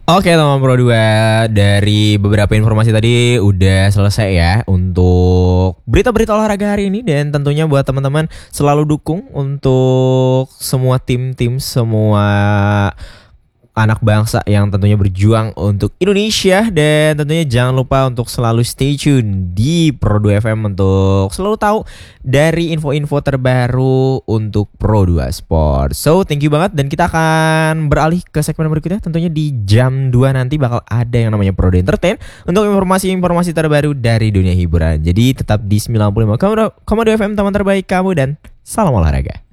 Oke teman Pro 2, dari beberapa informasi tadi udah selesai ya untuk berita-berita olahraga hari ini. Dan tentunya buat teman-teman selalu dukung untuk semua tim-tim, semua anak bangsa yang tentunya berjuang untuk Indonesia. Dan tentunya jangan lupa untuk selalu stay tune di Pro 2 FM untuk selalu tahu dari info-info terbaru untuk Pro 2 Sport. So thank you banget, dan kita akan beralih ke segmen berikutnya. Tentunya di jam 2 nanti bakal ada yang namanya Pro 2 Entertain untuk informasi-informasi terbaru dari dunia hiburan. Jadi tetap di 95,2 FM, teman terbaik kamu, dan salam olahraga.